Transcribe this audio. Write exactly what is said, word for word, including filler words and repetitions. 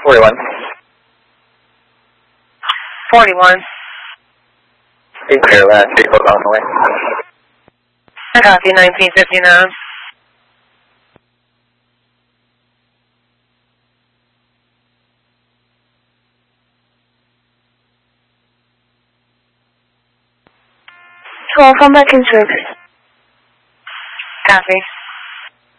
forty-one. forty-one. Be clear, last vehicle's on the way. Copy, nineteen fifty-nine. twelve, come back in service. Copy.